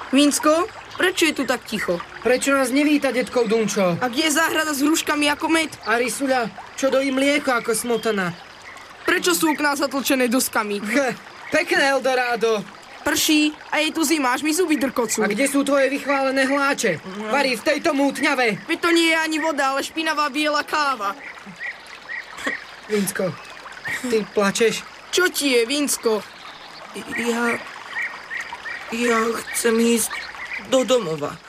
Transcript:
Vinsko, prečo je tu tak ticho? Prečo nás nevíta detkov Dunčo? A kde je záhrada s hruškami ako med? A Risuľa, čo dojí mlieko ako smotana? Prečo sú okná zatlčené doskami? Pekné Eldorado. Prší a je tu zima, až mi zuby drkocú. A kde sú tvoje vychválené hláče? Varí v tejto mútňave. Veď to nie je ani voda, ale špinavá biela káva. Vinsko, ty plačeš? Čo ti je, Vinsko? Ja chcem ísť do domova.